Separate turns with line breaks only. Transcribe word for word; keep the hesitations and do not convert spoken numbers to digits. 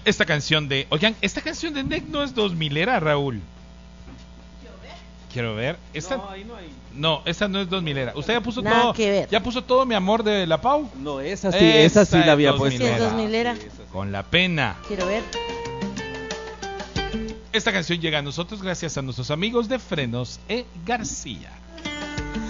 esta canción de... Oigan, esta canción de Neck no es dos milera, Raúl. Quiero ver. Esta,
no, ahí no hay.
No, esta no es dos milera. Usted ya puso
Nada
todo.
que ver.
Ya puso todo, mi amor, de la Pau.
No, esa sí, esa, esa sí la había puesto.
Sí, es dos milera.
Con la pena.
Quiero ver.
Esta canción llega a nosotros gracias a nuestros amigos de Frenos E. García.